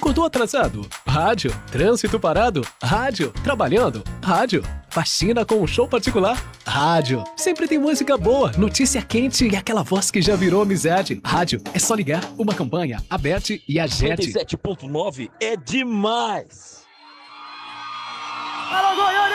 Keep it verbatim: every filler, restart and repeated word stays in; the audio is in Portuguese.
Acordou atrasado? Rádio. Trânsito parado? Rádio. Trabalhando? Rádio. Faxina com um show particular? Rádio. Sempre tem música boa, notícia quente e aquela voz que já virou amizade. Rádio. É só ligar. Uma campanha. Aberte e agite. noventa e sete ponto nove é demais. Alô, Goiânia!